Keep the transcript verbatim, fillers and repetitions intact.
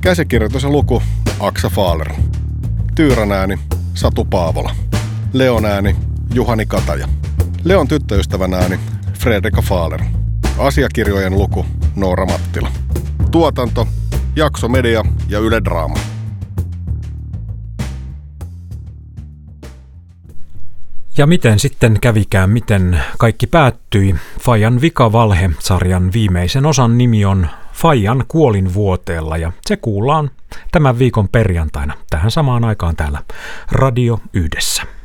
Käsikirjoitus ja luku Aksa Faaler. Tyyrän ääni Satu Paavola. Leon ääni Juhani Kataja. Leon tyttöystävän ääni Fredrika Faaler. Asiakirjojen luku Noora Mattila. Tuotanto Jakso Media ja Yle Draama. Ja miten sitten kävikään, miten kaikki päättyi? Fajan vikavalhe-sarjan viimeisen osan nimi on Fajan kuolinvuoteella ja se kuullaan tämän viikon perjantaina tähän samaan aikaan täällä Radio Yhdessä.